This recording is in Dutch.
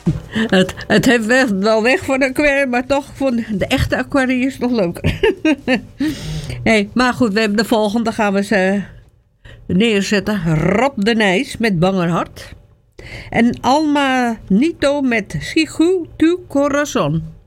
Het heeft wel weg van een aquarium, maar toch vond de echte Aquarius nog leuker. Nee, maar goed, we hebben de volgende. Gaan we ze neerzetten. Rob de Nijs met Bangerhart. En Alma Nito met Sigu tu Corazon.